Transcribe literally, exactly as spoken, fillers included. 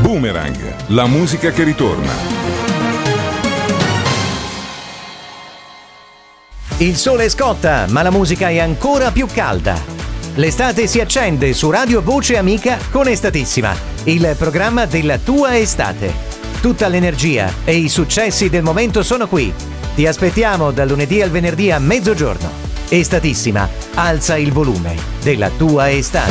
Boomerang, la musica che ritorna. Il sole scotta, ma la musica è ancora più calda. L'estate si accende su Radio Voce Amica con Estatissima, il programma della tua estate. Tutta l'energia e i successi del momento sono qui. Ti aspettiamo dal lunedì al venerdì a mezzogiorno. Estatissima, alza il volume della tua estate.